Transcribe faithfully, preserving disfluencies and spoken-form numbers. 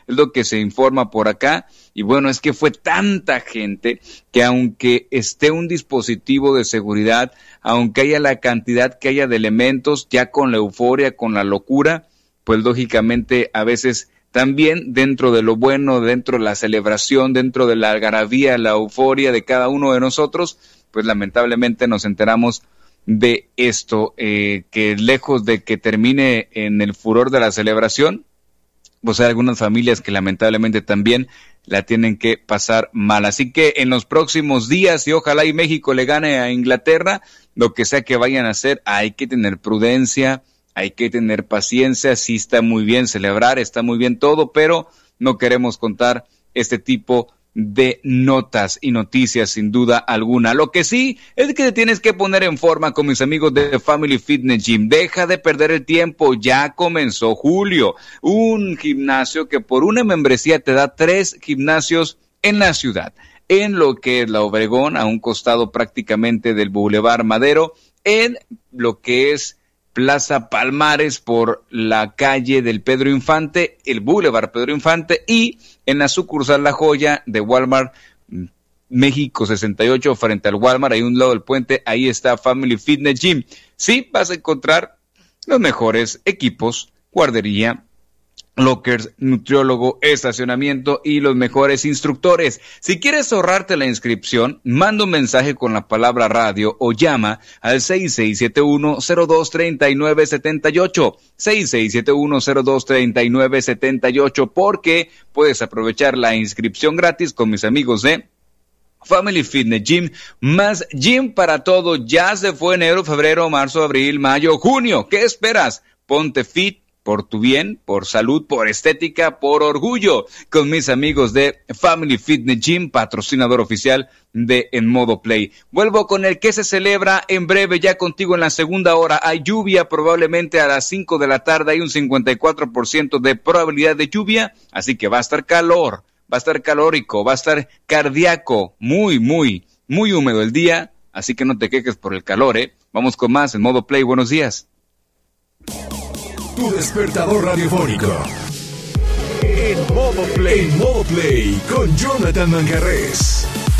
es lo que se informa por acá. Y bueno, es que fue tanta gente que aunque esté un dispositivo de seguridad, aunque haya la cantidad que haya de elementos, ya con la euforia, con la locura, pues lógicamente a veces también dentro de lo bueno, dentro de la celebración, dentro de la algarabía, la euforia de cada uno de nosotros, pues lamentablemente nos enteramos de esto, eh, que lejos de que termine en el furor de la celebración, pues hay algunas familias que lamentablemente también la tienen que pasar mal. Así que en los próximos días, y ojalá y México le gane a Inglaterra, lo que sea que vayan a hacer, hay que tener prudencia, hay que tener paciencia. Sí está muy bien celebrar, está muy bien todo, pero no queremos contar este tipo de notas y noticias sin duda alguna. Lo que sí es que te tienes que poner en forma con mis amigos de Family Fitness Gym. Deja de perder el tiempo, ya comenzó julio. Un gimnasio que por una membresía te da tres gimnasios en la ciudad. En lo que es la Obregón, a un costado prácticamente del Boulevard Madero, en lo que es Plaza Palmares por la calle del Pedro Infante, el Boulevard Pedro Infante, y en la sucursal La Joya de Walmart México sesenta y ocho, frente al Walmart, ahí a un lado del puente, ahí está Family Fitness Gym. Sí, vas a encontrar los mejores equipos, guardería, lockers, nutriólogo, estacionamiento y los mejores instructores. Si quieres ahorrarte la inscripción, manda un mensaje con la palabra radio o llama al seis seis siete uno, cero dos tres nueve siete ocho, seis seis siete uno, cero dos tres nueve siete ocho, porque puedes aprovechar la inscripción gratis con mis amigos de Family Fitness Gym, más gym para todo. Ya se fue enero, febrero, marzo, abril, mayo, junio. ¿Qué esperas? Ponte fit por tu bien, por salud, por estética, por orgullo, con mis amigos de Family Fitness Gym, patrocinador oficial de En Modo Play. Vuelvo con el que se celebra en breve, ya contigo en la segunda hora. Hay lluvia, probablemente a las cinco de la tarde, hay un cincuenta y cuatro por ciento de probabilidad de lluvia, así que va a estar calor, va a estar calórico, va a estar cardíaco, muy, muy, muy húmedo el día, así que no te quejes por el calor, ¿eh? Vamos con más En Modo Play, buenos días. Tu despertador radiofónico. En Modo Play. En Modo Play con Jonathan Manjarrés.